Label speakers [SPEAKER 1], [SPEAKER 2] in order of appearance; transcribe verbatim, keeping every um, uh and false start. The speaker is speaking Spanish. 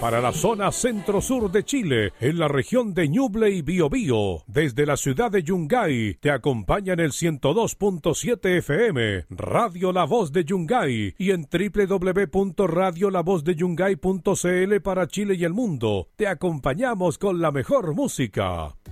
[SPEAKER 1] para la zona centro-sur de Chile, en la región de Ñuble y Biobío. Desde la ciudad de Yungay, te acompaña en el ciento dos punto siete F M, Radio La Voz de Yungay, y en doble u doble u doble u punto radio la voz de yungay punto c l para Chile y el mundo. Te acompañamos con la mejor música.